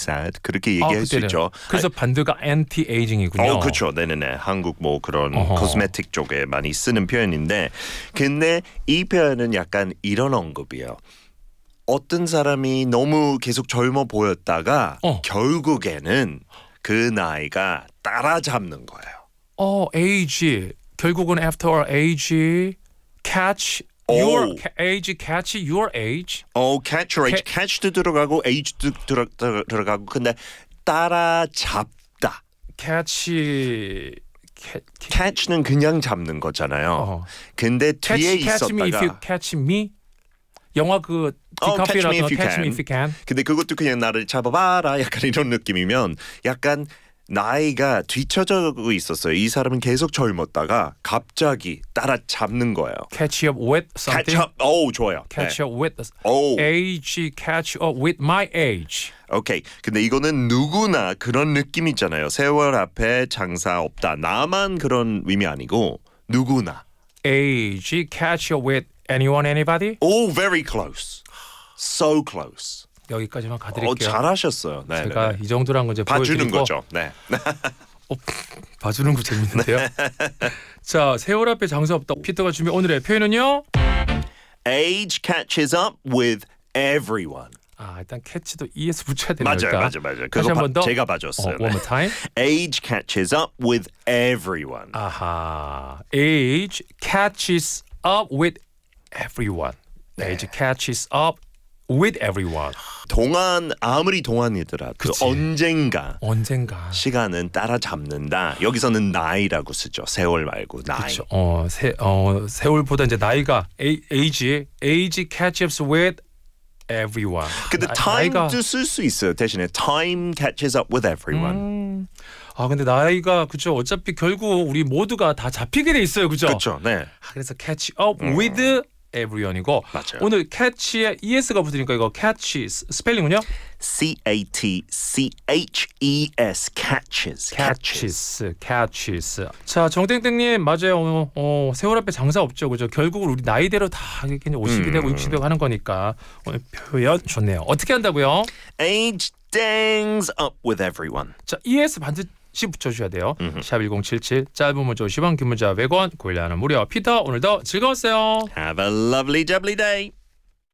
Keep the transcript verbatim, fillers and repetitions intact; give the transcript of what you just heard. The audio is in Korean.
sad 그렇게 얘기할 아, 수 있죠. 그래서 반대가 anti-aging이군요. 어, 그렇죠. 네네네. 한국 뭐 그런 어허. 코스메틱 쪽에 많이 쓰는 표현인데, 근데 이 표현은 약간 이런 언급이에요. 어떤 사람이 너무 계속 젊어 보였다가 어. 결국에는 그 나이가 따라잡는 거예요. 어, age. 결국은 after age catch your 오. age catch your age. 어, catch your age, 캐- catch도 들어가고 age도 들어, 들어, 들어가고 근데 따라잡다. catch 캐, 캐, catch는 그냥 잡는 거잖아요. 어. 근데 뒤에 catch, catch me if you 있었다가 catch me. 영화 그 어, catch me 디카프리오라던 if you catch me can. if you can. 근데 그것도 그냥 나를 잡아봐라 약간 이런 느낌이면 약간 나이가 뒤쳐져고 있었어요. 이 사람은 계속 젊었다가 갑자기 따라잡는 거예요. catch up with something. catch up. 오, 좋아요. catch 네. up with 오, age catch up with my age. 오케이. 근데 이거는 누구나 그런 느낌 있잖아요. 세월 앞에 장사 없다. 나만 그런 의미 아니고 누구나. age catch up with anyone anybody. Oh, very close. So close. 여기까지만 가드릴게요. 어, 잘하셨어요. 네, 제가 네, 네. 이 정도란 건 이제 봐주는 보여드리고. 거죠. 네. 어, 봐주는 거 재밌는데요. 자, 세월 앞에 장사 없다. 피터가 준비 오늘의 표현은요. Age catches up with everyone. 아, 일단 캐치도 es 붙여야 되네요. 맞아요, 일단. 맞아요, 맞아요. 다시 그거 한 번 더. 제가 어, 봐줬어요. one more time. Age catches up with everyone. 아하. Age catches up with everyone. Age catches up with everyone. 동안 아무리 동안이더라도 그치. 언젠가 언젠가. 시간은 따라잡는다. 여기서는 나이라고 쓰죠. 세월 말고 나이. 그렇죠. 어, 세, 어, 세월보다 이제 나이가 age, age catches up with everyone. 근데 나- time도 나이가- 쓸 수 있어요. 대신에 time catches up with everyone. 음, 아 근데 나이가 그죠. 어차피 결국 우리 모두가 다 잡히게 돼 있어요, 그죠? 그렇죠. 네. 아, 그래서 catch up with everyone이고 맞아요. 오늘 catch에 es가 붙으니까 이거 catch 스펠링은요? C A T C H E S catches. catches, catches. 자, 정땡땡님 맞아요. 어, 어, 세월 앞에 장사 없죠, 그죠? 결국은 우리 나이대로 다 이렇게 오십이 되고 음. 육십이 되고 하는 거니까 오늘 표현 좋네요. 어떻게 한다고요? Age dangs up with everyone. 자, es 반드시 붙여주셔야 돼요. 샵 일공칠칠 짧은 문자 오십 원, 긴 문자 백 원, 고일라는 무료. 피터 오늘도 즐거웠어요. Have a lovely jubbly day.